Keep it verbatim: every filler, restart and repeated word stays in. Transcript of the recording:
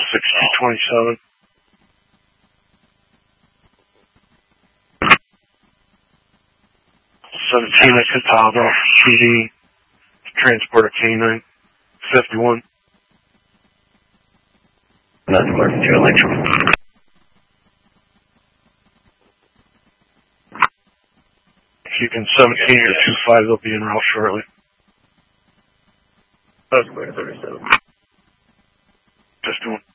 six two twenty-seven. seventeen at Catawba, P D, transport a canine, fifty-one. Nothing more than two electrical. If you can seventeen or two five, they'll be en route shortly. That's clear, thirty-seven. Just one.